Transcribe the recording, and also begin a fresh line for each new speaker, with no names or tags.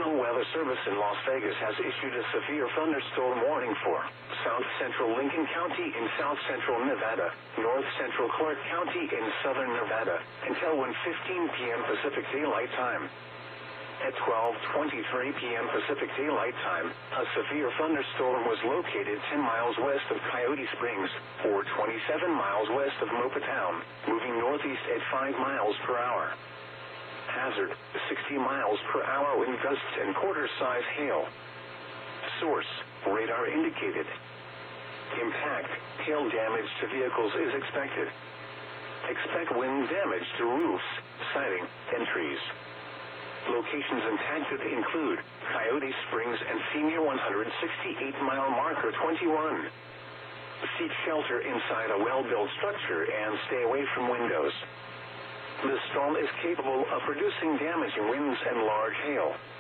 National Weather Service in Las Vegas has issued a severe thunderstorm warning for South Central Lincoln County in South Central Nevada, North Central Clark County in Southern Nevada, until 1:15 p.m. Pacific Daylight Time. At 12:23 p.m. Pacific Daylight Time, a severe thunderstorm was located 10 miles west of Coyote Springs, or 27 miles west of Mopa Town, moving northeast at 5 miles per hour. Hazard, 60 miles per hour wind gusts and quarter-size hail. Source, radar indicated. Impact, hail damage to vehicles is expected. Expect wind damage to roofs, siding, and trees. Locations impacted include Coyote Springs and Senior 168-mile marker 21. Seek shelter inside a well-built structure and stay away from windows. The storm is capable of producing damaging winds and large hail.